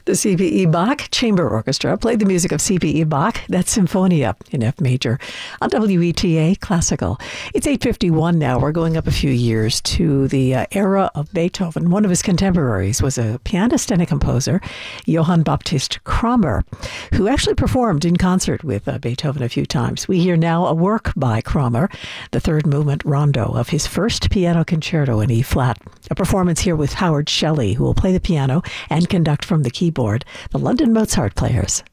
The C.P.E. Bach Chamber Orchestra played the music of C.P.E. Bach, that's Symphonia in F major, on WETA Classical. It's 8:51 now. We're going up a few years to the era of Beethoven. One of his contemporaries was a pianist and a composer, Johann Baptist Cramer, who actually performed in concert with Beethoven a few times. We hear now a work by Cramer, the third movement rondo of his first piano concerto in E-flat. A performance here with Howard Shelley, who will play the piano and conduct from the keyboard, the London Mozart Players.